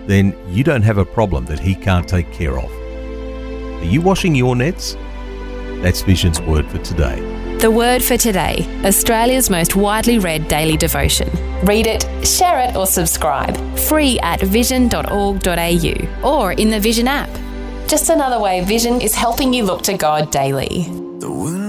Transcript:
then you don't have a problem that He can't take care of. Are you washing your nets? That's Vision's Word for today. The Word for Today, Australia's most widely read daily devotion. Read it, share it or subscribe. Free at vision.org.au or in the Vision app. Just another way Vision is helping you look to God daily.